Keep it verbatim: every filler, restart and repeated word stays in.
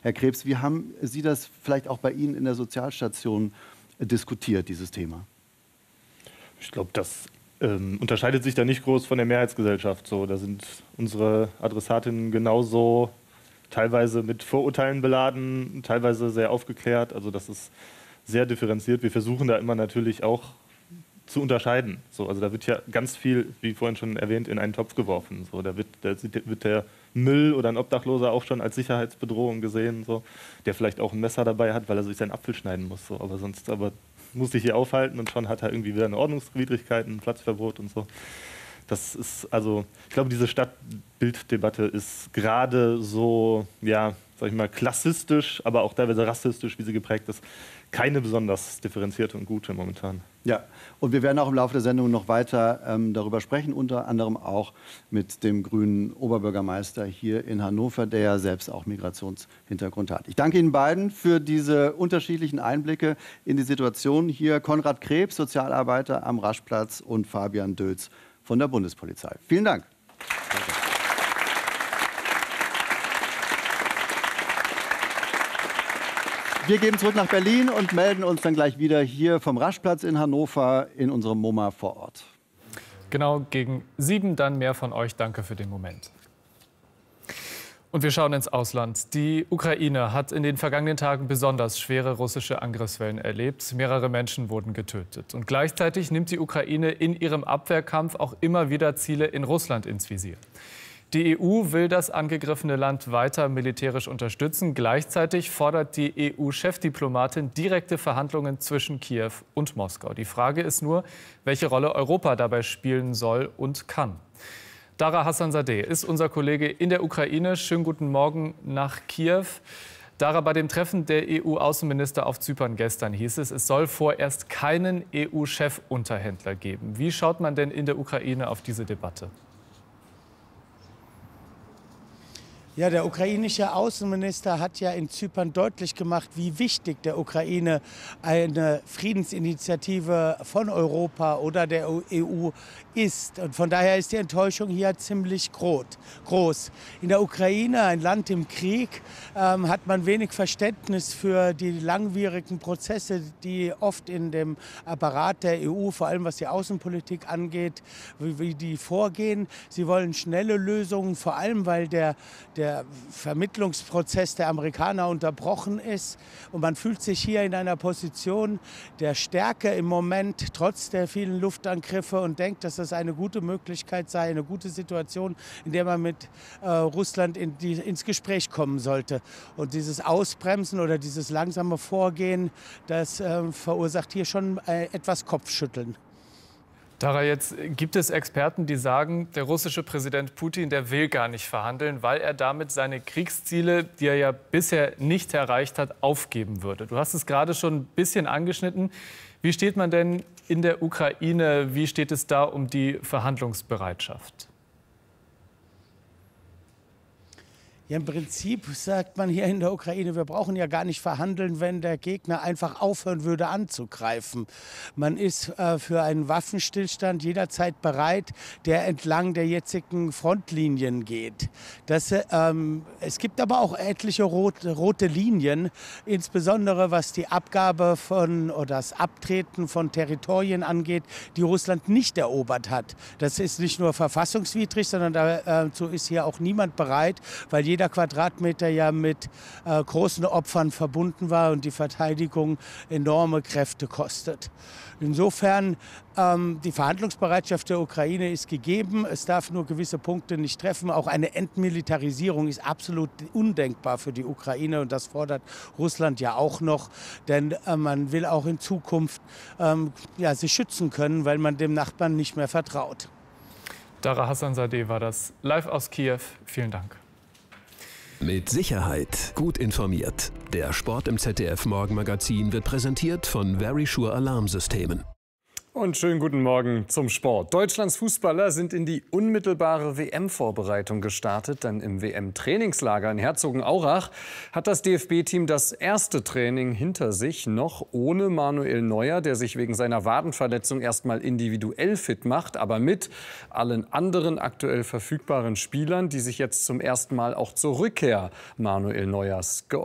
Herr Krebs, wie haben Sie das vielleicht auch bei Ihnen in der Sozialstation diskutiert, dieses Thema? Ich glaube, das ähm, unterscheidet sich da nicht groß von der Mehrheitsgesellschaft. So, da sind unsere Adressatinnen genauso teilweise mit Vorurteilen beladen, teilweise sehr aufgeklärt. Also das ist sehr differenziert. Wir versuchen da immer natürlich auch zu unterscheiden. So, also da wird ja ganz viel, wie vorhin schon erwähnt, in einen Topf geworfen. So, da wird, da wird der Müll oder ein Obdachloser auch schon als Sicherheitsbedrohung gesehen, so, der vielleicht auch ein Messer dabei hat, weil er sich seinen Apfel schneiden muss. So, aber sonst aber muss sich hier aufhalten und schon hat er irgendwie wieder eine Ordnungswidrigkeit, ein Platzverbot und so. Das ist also, ich glaube, diese Stadtbilddebatte ist gerade so, ja, sag ich mal, klassistisch, aber auch teilweise rassistisch, wie sie geprägt ist, keine besonders differenzierte und gute momentan. Ja, und wir werden auch im Laufe der Sendung noch weiter ähm, darüber sprechen, unter anderem auch mit dem grünen Oberbürgermeister hier in Hannover, der ja selbst auch Migrationshintergrund hat. Ich danke Ihnen beiden für diese unterschiedlichen Einblicke in die Situation. Hier Konrad Krebs, Sozialarbeiter am Raschplatz, und Fabian Dötz von der Bundespolizei. Vielen Dank. Danke. Wir gehen zurück nach Berlin und melden uns dann gleich wieder hier vom Raschplatz in Hannover in unserem MoMA vor Ort. Genau, gegen sieben dann mehr von euch. Danke für den Moment. Und wir schauen ins Ausland. Die Ukraine hat in den vergangenen Tagen besonders schwere russische Angriffswellen erlebt. Mehrere Menschen wurden getötet. Und gleichzeitig nimmt die Ukraine in ihrem Abwehrkampf auch immer wieder Ziele in Russland ins Visier. Die E U will das angegriffene Land weiter militärisch unterstützen. Gleichzeitig fordert die E U-Chefdiplomatin direkte Verhandlungen zwischen Kiew und Moskau. Die Frage ist nur, welche Rolle Europa dabei spielen soll und kann. Dara Hassanzadeh ist unser Kollege in der Ukraine. Schönen guten Morgen nach Kiew. Dara, bei dem Treffen der E U-Außenminister auf Zypern gestern hieß es, es soll vorerst keinen E U-Chefunterhändler geben. Wie schaut man denn in der Ukraine auf diese Debatte? Ja, der ukrainische Außenminister hat ja in Zypern deutlich gemacht, wie wichtig der Ukraine eine Friedensinitiative von Europa oder der E U ist. Und von daher ist die Enttäuschung hier ziemlich groß. In der Ukraine, ein Land im Krieg, ähm, hat man wenig Verständnis für die langwierigen Prozesse, die oft in dem Apparat der E U, vor allem was die Außenpolitik angeht, wie, wie die vorgehen. Sie wollen schnelle Lösungen, vor allem weil der, der Der Vermittlungsprozess der Amerikaner unterbrochen ist. Und man fühlt sich hier in einer Position der Stärke im Moment, trotz der vielen Luftangriffe, und denkt, dass das eine gute Möglichkeit sei, eine gute Situation, in der man mit äh, Russland in die, ins Gespräch kommen sollte. Und dieses Ausbremsen oder dieses langsame Vorgehen, das äh, verursacht hier schon äh, etwas Kopfschütteln. Dara, jetzt gibt es Experten, die sagen, der russische Präsident Putin, der will gar nicht verhandeln, weil er damit seine Kriegsziele, die er ja bisher nicht erreicht hat, aufgeben würde. Du hast es gerade schon ein bisschen angeschnitten. Wie steht man denn in der Ukraine? Wie steht es da um die Verhandlungsbereitschaft? Ja, im Prinzip sagt man hier in der Ukraine, wir brauchen ja gar nicht verhandeln, wenn der Gegner einfach aufhören würde anzugreifen. Man ist äh, für einen Waffenstillstand jederzeit bereit, der entlang der jetzigen Frontlinien geht. Das, ähm, es gibt aber auch etliche rote, rote Linien, insbesondere was die Abgabe von oder das Abtreten von Territorien angeht, die Russland nicht erobert hat. Das ist nicht nur verfassungswidrig, sondern dazu ist hier auch niemand bereit, weil jeder Jeder Quadratmeter ja mit äh, großen Opfern verbunden war und die Verteidigung enorme Kräfte kostet. Insofern, ähm, die Verhandlungsbereitschaft der Ukraine ist gegeben. Es darf nur gewisse Punkte nicht treffen. Auch eine Entmilitarisierung ist absolut undenkbar für die Ukraine. Und das fordert Russland ja auch noch. Denn äh, man will auch in Zukunft ähm, ja, sich schützen können, weil man dem Nachbarn nicht mehr vertraut. Dara Hassanzadeh war das live aus Kiew. Vielen Dank. Mit Sicherheit gut informiert. Der Sport im Z D F Morgenmagazin wird präsentiert von Verisure Alarmsystemen. Und schönen guten Morgen zum Sport. Deutschlands Fußballer sind in die unmittelbare W M-Vorbereitung gestartet. Denn im W M-Trainingslager in Herzogenaurach hat das D F B-Team das erste Training hinter sich, noch ohne Manuel Neuer, der sich wegen seiner Wadenverletzung erst mal individuell fit macht, aber mit allen anderen aktuell verfügbaren Spielern, die sich jetzt zum ersten Mal auch zur Rückkehr Manuel Neuers geäußert haben.